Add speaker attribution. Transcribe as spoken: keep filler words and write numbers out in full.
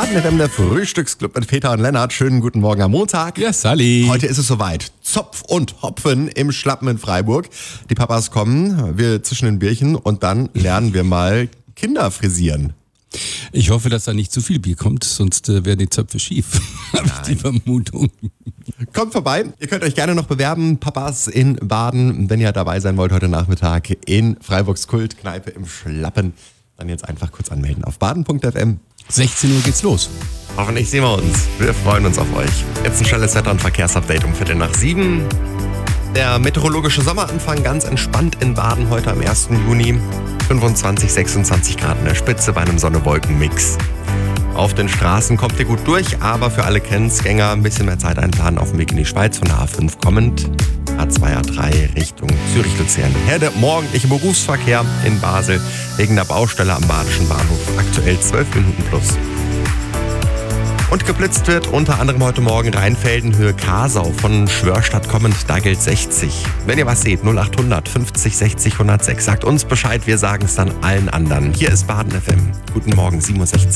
Speaker 1: Baden F M, der Frühstücksclub mit Peter und Lennart. Schönen guten Morgen am Montag.
Speaker 2: Ja, Sally.
Speaker 1: Heute ist es soweit. Zopf und Hopfen im Schlappen in Freiburg. Die Papas kommen, wir zischen ein Bierchen und dann lernen wir mal Kinder frisieren.
Speaker 2: Ich hoffe, dass da nicht zu viel Bier kommt, sonst äh, werden die Zöpfe schief. Habe ich die Vermutung.
Speaker 1: Kommt vorbei. Ihr könnt euch gerne noch bewerben. Papas in Baden, wenn ihr dabei sein wollt heute Nachmittag in Freiburgs Kultkneipe im Schlappen. Dann jetzt einfach kurz anmelden auf baden punkt f m.
Speaker 2: sechzehn Uhr geht's los.
Speaker 1: Hoffentlich sehen wir uns. Wir freuen uns auf euch. Jetzt ein schnelles Wetter- und Verkehrsupdate um Viertel nach sieben. Der meteorologische Sommeranfang ganz entspannt in Baden heute am ersten Juni. fünfundzwanzig, sechsundzwanzig Grad in der Spitze bei einem Sonne-Wolken-Mix. Auf den Straßen kommt ihr gut durch, aber für alle Grenzgänger ein bisschen mehr Zeit einplanen auf dem Weg in die Schweiz von der A fünf kommend. A zwei, A drei Richtung Zürich-Luzern. Der morgendliche Berufsverkehr in Basel wegen der Baustelle am Badischen Bahnhof. Aktuell zwölf Minuten plus. Und geblitzt wird unter anderem heute Morgen Rheinfelden, Höhe Kasau von Schwörstadt kommend, da gilt sechzig. Wenn ihr was seht, null acht hundert fünfzig sechzig hundertsechs. Sagt uns Bescheid, wir sagen es dann allen anderen. Hier ist Baden F M. Guten Morgen, sieben Uhr sechzehn.